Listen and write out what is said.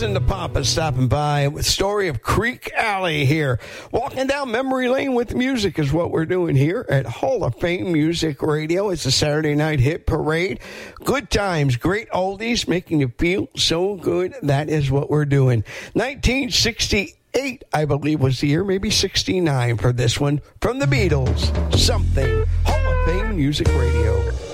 and the Papa stopping by with story of Creek Alley here. Walking down memory lane with music is what we're doing here at Hall of Fame Music Radio. It's a Saturday night hit parade. Good times, great oldies, making you feel so good. That is what we're doing. 1968, I believe, was the year, maybe 69 for this one. From the Beatles, Something. Hall of Fame Music Radio.